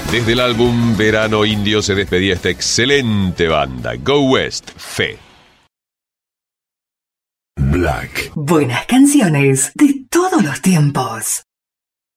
Desde el álbum Verano Indio se despedía esta excelente banda, Go West, Fe. Black. Buenas canciones de todos los tiempos.